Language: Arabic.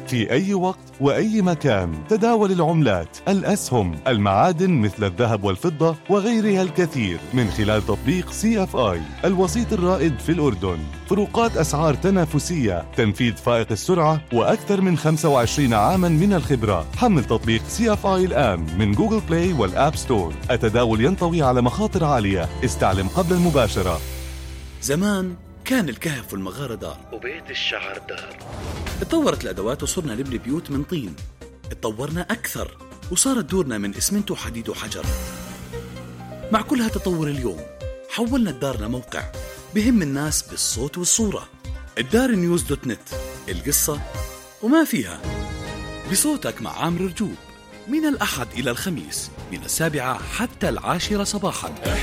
في أي وقت وأي مكان. تداول العملات، الأسهم، المعادن مثل الذهب والفضة وغيرها الكثير من خلال تطبيق CFI الوسيط الرائد في الأردن. فروقات أسعار تنافسية، تنفيذ فائق السرعة، وأكثر من 25 عاما من الخبرة. حمل تطبيق CFI الآن من جوجل بلاي والآب ستور. التداول ينطوي على مخاطر عالية، استعلم قبل المباشرة. زمان كان الكهف والمغارة دار وبيت الشعر دار. اتطورت الأدوات وصرنا نبني بيوت من طين. اتطورنا أكثر وصارت دورنا من إسمنت وحديد وحجر. مع كل هالتطور اليوم حولنا الدار لموقع بهم الناس بالصوت والصورة. الدارنيوز.net، القصة وما فيها، بصوتك مع عامر رجوب، من الأحد إلى الخميس من 7 حتى 10 صباحا.